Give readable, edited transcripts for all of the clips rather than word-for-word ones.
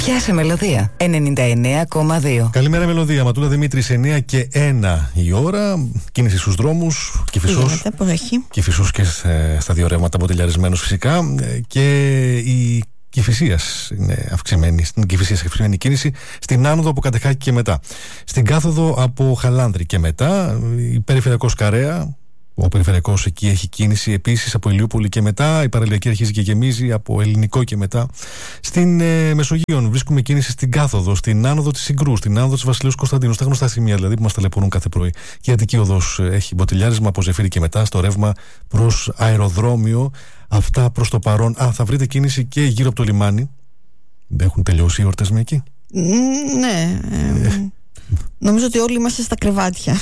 Πιάσε Μελωδία 99,2. Καλημέρα Μελωδία, Ματούλα Δημήτρη, 9 και 1 η ώρα. Κίνηση στους δρόμους, Κηφισούς και στα δύο ρεύματα, μποτελιαρισμένος φυσικά. Και η Κηφισίας είναι αυξημένη. Στην Κηφισίας αυξημένη κίνηση. Στην άνοδο από Κατεχάκη και μετά. Στην κάθοδο από Χαλάνδρη και μετά. Η περιφερειακός Καρέα. Ο περιφερειακός εκεί έχει κίνηση. Επίσης από Ηλιούπολη και μετά. Η παραλιακή αρχίζει και γεμίζει από Ελληνικό και μετά. Στην Μεσογείων βρίσκουμε κίνηση στην κάθοδο, στην άνοδο της Συγκρού, στην άνοδο της Βασιλείου Κωνσταντίνου. Στα γνωστά σημεία δηλαδή που μας ταλαιπωρούν κάθε πρωί. Και η Αττική Οδός έχει μποτιλιάρισμα από Ζεφύρι και μετά στο ρεύμα προς αεροδρόμιο. Αυτά προς το παρόν. Θα βρείτε κίνηση και γύρω από το λιμάνι. Δεν έχουν τελειώσει οι εορτασμοί εκεί? Ναι. Νομίζω ότι όλοι είμαστε στα κρεβάτια.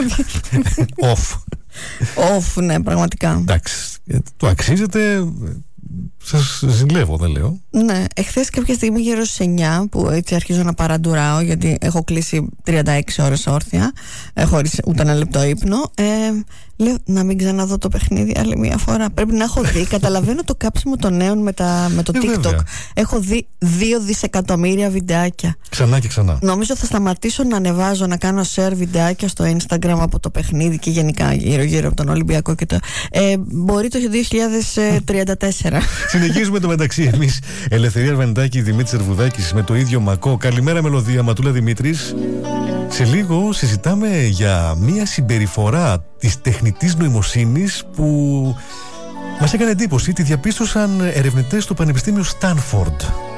Off, ναι, πραγματικά. Εντάξει, το αξίζετε. Σας ζηλεύω, δεν λέω. Ναι, εχθές κάποια στιγμή γύρω στις 9 που έτσι αρχίζω να παραντουράω, γιατί έχω κλείσει 36 ώρες όρθια, χωρίς ούτε ένα λεπτό ύπνο. Λέω να μην ξαναδώ το παιχνίδι άλλη μια φορά. Πρέπει να έχω δει. Καταλαβαίνω το κάψιμο των νέων με το TikTok. Βέβαια. Έχω δει 2 δισεκατομμύρια βιντεάκια. Ξανά και ξανά. Νομίζω θα σταματήσω να ανεβάζω, να κάνω share βιντεάκια στο Instagram από το παιχνίδι και γενικά γύρω-γύρω από τον Ολυμπιακό και το. Μπορεί το 2034. Συνεχίζουμε το μεταξύ εμείς. Ελευθερία Αρβανιτάκη, Δημήτρης Ερβουδάκης με το ίδιο μακό. Καλημέρα Μελωδία, Ματούλα Δημήτρης. Σε λίγο συζητάμε για μια συμπεριφορά της τεχνητής νοημοσύνης που μας έκανε εντύπωση. Τη διαπίστωσαν ερευνητές στο Πανεπιστήμιο Στάνφορντ.